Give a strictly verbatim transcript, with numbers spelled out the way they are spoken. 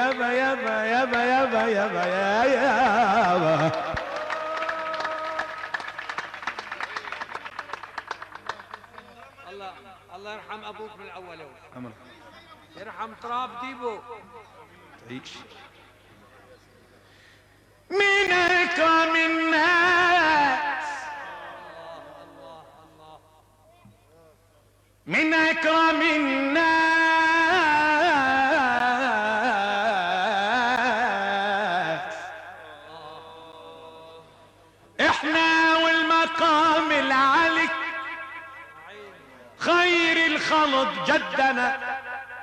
يابا يابا يابا يابا يابا يابا. الله الله يرحم ابوك من الاول. يرحم تراب ديبو. تعيش. من اكرم الناس، من اكرم الناس احنا والمقام العالي خير الخلق جدنا.